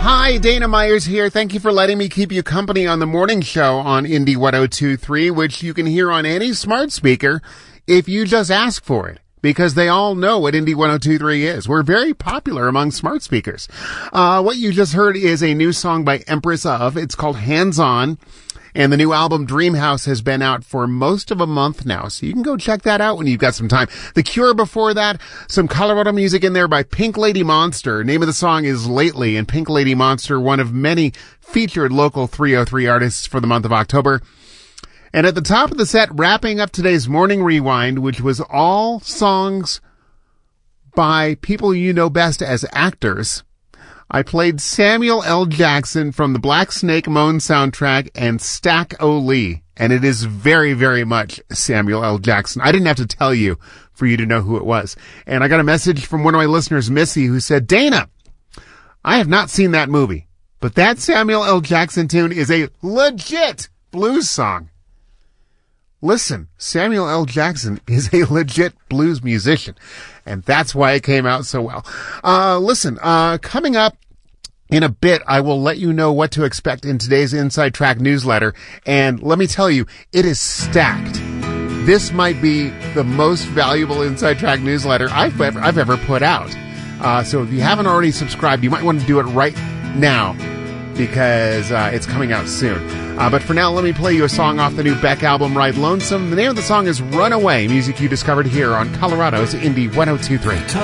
Hi, Dana Myers here. Thank you for letting me keep you company on the morning show on Indie 102.3, which you can hear on any smart speaker if you just ask for it, because they all know what Indie 102.3 is. We're very popular among smart speakers. What you just heard is a new song by Empress of. It's called Hands On. And the new album Dreamhouse has been out for most of a month now, so you can go check that out when you've got some time. The Cure before that, some Colorado music in there by Pink Lady Monster. Name of the song is Lately, and Pink Lady Monster, one of many featured local 303 artists for the month of October. And at the top of the set, wrapping up today's Morning Rewind, which was all songs by people you know best as actors, I played Samuel L. Jackson from the Black Snake Moan soundtrack and Stack O'Lee. And it is very, very much Samuel L. Jackson. I didn't have to tell you for you to know who it was. And I got a message from one of my listeners, Missy, who said, Dana, I have not seen that movie, but that Samuel L. Jackson tune is a legit blues song. Listen, Samuel L. Jackson is a legit blues musician, and that's why it came out so well. Coming up in a bit, I will let you know what to expect in today's Inside Track newsletter, and let me tell you, it is stacked. This might be the most valuable Inside Track newsletter I've ever put out. So if you haven't already subscribed, you might want to do it right now, because it's coming out soon. But for now, let me play you a song off the new Beck album, Ride Lonesome. The name of the song is Runaway, music you discovered here on Colorado's Indie 102.3.